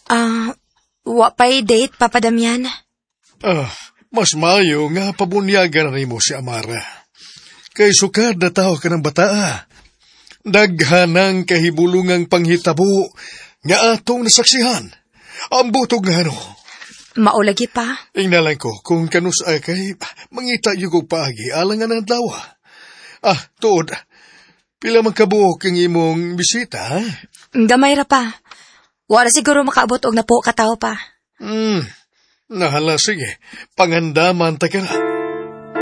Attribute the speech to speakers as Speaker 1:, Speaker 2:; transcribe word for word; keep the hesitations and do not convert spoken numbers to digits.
Speaker 1: Ah, wa pa'y date, Papa Damian?
Speaker 2: Ah, mas mayo nga pabunyagan rin mo si Amara. Kay sukad na tao ka ng bata. Daghanang kahibulungang panghitabo nga atong nasaksihan. Ang butog nga ano.
Speaker 1: Maulagi pa?
Speaker 2: Ingnalan ko kung kanus ay kay mangita yung paagi alang nga ng dawa. Ah, tuod, pila man kabuok ang imong bisita, ha?
Speaker 1: Gamay ra pa. Wala siguro makaabot og napo ka tao pa.
Speaker 2: Hmm, nahala sige. Pangandaman ta ka na.